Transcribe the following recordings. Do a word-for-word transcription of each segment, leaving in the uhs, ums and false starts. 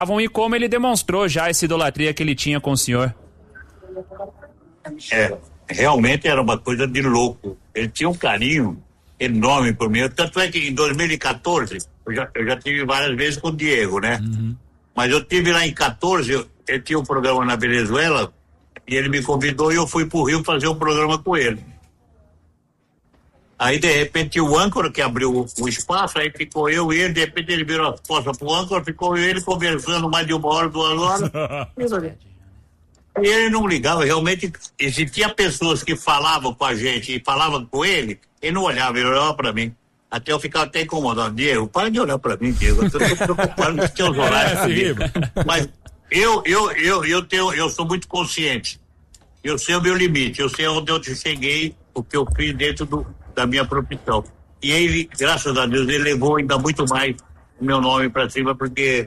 E como ele demonstrou já essa idolatria que ele tinha com o senhor. É, realmente era uma coisa de louco. Ele tinha um carinho enorme por mim. Tanto é que em dois mil e quatorze, eu já, eu já tive várias vezes com o Diego, né? Uhum. Mas eu tive lá em quatorze, eu, ele tinha um programa na Venezuela, e ele me convidou e eu fui pro Rio fazer um programa com ele. Aí, de repente, o âncora que abriu o, o espaço, aí ficou eu e ele, de repente ele virou as costas pro âncora, ficou eu e ele conversando mais de uma hora, duas horas. E ele não ligava, realmente, existia pessoas que falavam com a gente e falavam com ele, ele não olhava, ele olhava pra mim. Até eu ficava até incomodado. Diego, para de olhar pra mim, Diego, eu tô preocupado com os teus horários. Mas eu, eu, eu, eu, tenho, eu sou muito consciente. Eu sei o meu limite, eu sei onde eu cheguei, o que eu fiz dentro do, da minha profissão. E ele, graças a Deus, ele levou ainda muito mais o meu nome para cima, porque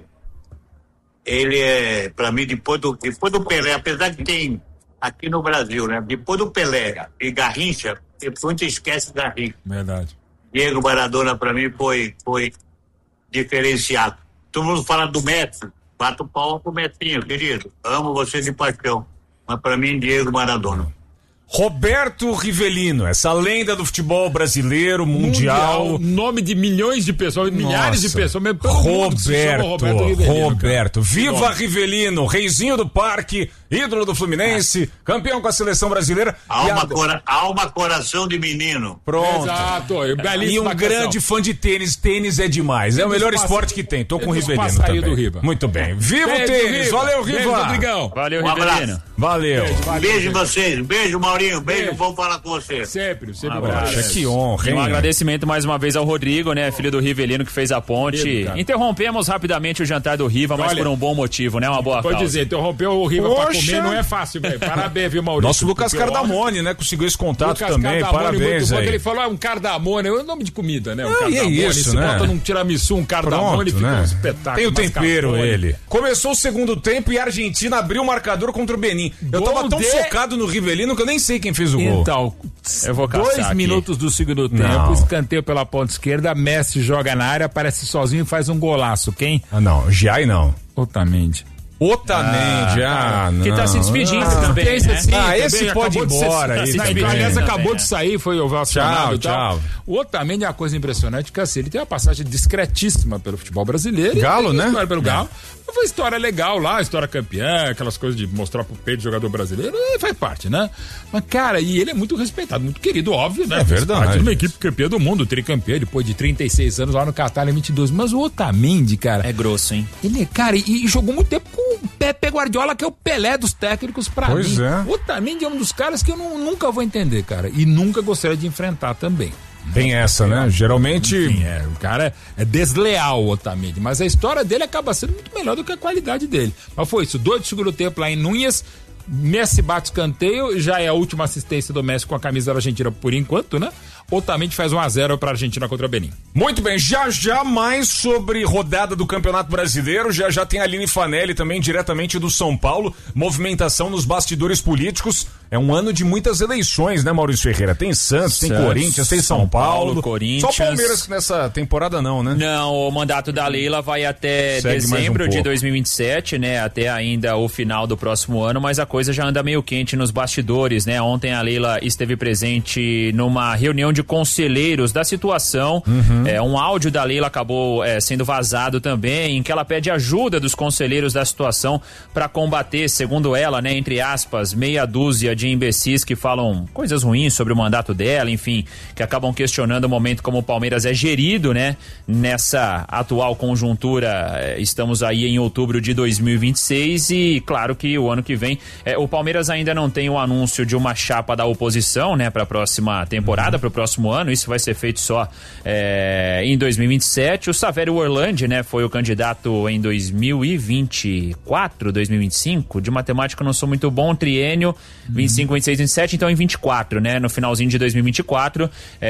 ele é, para mim, depois do, depois do Pelé, apesar que tem aqui no Brasil, né? Depois do Pelé e Garrincha, muito esquece Garrincha. Verdade. Diego Maradona, para mim, foi, foi diferenciado. Todo mundo fala do Messi, bato palma pro Messinho, querido. Amo você de paixão. Mas para mim, Diego Maradona. Roberto Rivelino, essa lenda do futebol brasileiro, mundial. mundial nome de milhões de pessoas, milhares Nossa. de pessoas. Mesmo pelo Roberto, mundo se chama Roberto Rivelino. Roberto. Viva Rivelino, reizinho do parque, ídolo do Fluminense, campeão com a seleção brasileira. Alma, a... cora... Alma coração de menino. Pronto. Exato. E um grande fã de tênis. Tênis é demais. É o melhor esporte que tem. Tô com o Rivelino também. Do Riva. Muito bem. Viva o tênis. Valeu, Riva. Beijo, Rodrigão. Valeu, um Rivelino. Valeu. Beijo, valeu, beijo vocês. Beijo, Maurinho. Beijo, beijo. Vamos falar com você. Sempre, sempre. Um abraço. Que honra, hein? Um agradecimento mais uma vez ao Rodrigo, né? Filho do Rivelino que fez a ponte. Riva, Interrompemos rapidamente o jantar do Riva, mas Olha, por um bom motivo, né? Uma boa pode causa. dizer, interrompeu o Riva Poxa. pra comer não é fácil, velho. Parabéns, viu, Maurício? Nosso Lucas Cardamone, né? Conseguiu esse contato Lucas também. Cardamone, Parabéns aí. Ele falou, é um Cardamone, é o nome de comida, né? Um ah, Cardamone. é isso, Se né? bota num tiramisu, um Cardamone, Pronto, fica né? um espetáculo. Tem o tempero, Mascarpone. ele. Começou o segundo tempo e a Argentina abriu o marcador contra o Benin. Eu Gol tava tão de... focado no Rivelino que eu nem sei quem fez o gol. Então, eu vou caçar dois aqui. minutos do segundo tempo, Não. escanteio pela ponta esquerda, Messi joga na área, aparece sozinho e faz um golaço. Quem? Ah, não. Giai não. Otamendi. Otamendi, ah, ah não. Que tá se despedindo ah, também, né? Esse, sim, ah, também esse pode ir embora. Aí, não, também. aliás, acabou também, de né? sair, foi ovacionado. Tchau, tal. tchau. O Otamendi é uma coisa impressionante, que assim, ele tem uma passagem discretíssima pelo futebol brasileiro. Galo, né? História pelo Galo. Foi uma história legal lá, história campeã, aquelas coisas de mostrar pro peito do jogador brasileiro, faz parte, né? Mas, cara, e ele é muito respeitado, muito querido, óbvio, né? É verdade. Faz parte de uma equipe campeã do mundo, tricampeã, depois de trinta e seis anos lá no Catar em vinte e dois. Mas o Otamendi, cara... É grosso, hein? Ele, cara, e, e jogou muito tempo com o Pepe Guardiola, que é o Pelé dos técnicos pra pois mim. É. O Otamendi é um dos caras que eu não, nunca vou entender, cara. E nunca gostaria de enfrentar também. Tem essa, né? Geralmente... Enfim, é, o cara é desleal, o Otamendi. Mas a história dele acaba sendo muito melhor do que a qualidade dele. Mas foi isso, dois de segundo tempo lá em Núñez, Messi bate escanteio, já é a última assistência do Messi com a camisa da Argentina por enquanto, né? Otamendi faz um a zero pra Argentina contra a Benin. Muito bem, já já mais sobre rodada do Campeonato Brasileiro, já já tem a Aline Fanelli também diretamente do São Paulo, movimentação nos bastidores políticos, é um ano de muitas eleições, né, Maurício Ferreira? Tem Santos, tem Santos, Corinthians, tem São, São Paulo, Paulo, Corinthians. Só Palmeiras nessa temporada não, né? Não, o mandato da Leila vai até Segue dezembro um de dois mil e vinte e sete, né, até ainda o final do próximo ano, mas a coisa já anda meio quente nos bastidores, né? Ontem a Leila esteve presente numa reunião de conselheiros da situação, uhum. é, um áudio da Leila acabou é, sendo vazado também, em que ela pede ajuda dos conselheiros da situação para combater, segundo ela, né, entre aspas, meia dúzia de imbecis que falam coisas ruins sobre o mandato dela, enfim, que acabam questionando o momento como o Palmeiras é gerido, né, nessa atual conjuntura. Estamos aí em outubro de dois mil e vinte e seis e claro que o ano que vem, é, o Palmeiras ainda não tem o anúncio de uma chapa da oposição, né, para a próxima temporada, uhum. para o próximo ano, isso vai ser feito só é, em dois mil e vinte e sete. O Savério Orlandi, né, foi o candidato em dois mil e vinte e quatro, dois mil e vinte e cinco. De matemática eu não sou muito bom, triênio vinte e cinco, vinte e seis, vinte e sete, então em vinte e quatro, né, no finalzinho de dois mil e vinte e quatro.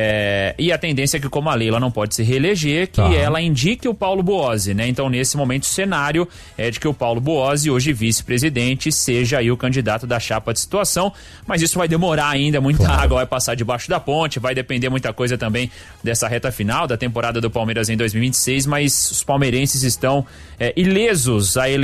É, e a tendência é que, como a Leila não pode se reeleger, que tá. ela indique o Paulo Boozzi, né? Então, nesse momento, o cenário é de que o Paulo Boozzi, hoje vice-presidente, seja aí o candidato da chapa de situação, mas isso vai demorar ainda, muita claro. água vai passar debaixo da ponte, vai depender depender muita coisa também dessa reta final da temporada do Palmeiras em dois mil e vinte e seis, mas os palmeirenses estão é, ilesos a